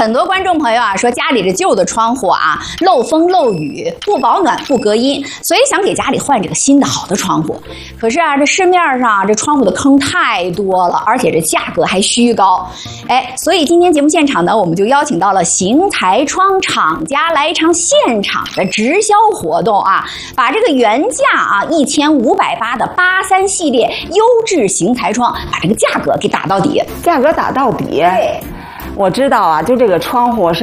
很多观众朋友啊说家里这旧的窗户啊漏风漏雨，不保暖不隔音，所以想给家里换这个新的好的窗户。可是啊，这市面上这窗户的坑太多了，而且这价格还虚高。所以今天节目现场呢，我们就邀请到了邢台窗厂家来一场现场的直销活动啊，把这个原价啊1580的83系列优质邢台窗，把这个价格给打到底。 价格打到底。 对。 我知道啊，就这个窗户是